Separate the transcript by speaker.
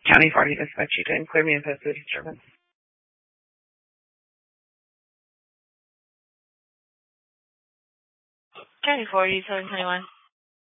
Speaker 1: County 40, dispatch you can clear me and post the disturbance.
Speaker 2: County 40, 721.